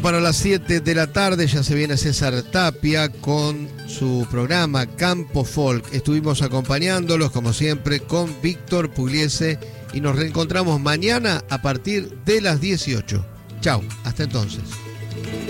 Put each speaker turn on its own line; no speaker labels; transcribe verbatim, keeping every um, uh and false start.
Para las siete de la tarde ya se viene César Tapia con su programa Campo Folk. Estuvimos acompañándolos, como siempre, con Víctor Pugliese y nos reencontramos mañana a partir de las dieciocho. Chau, hasta entonces.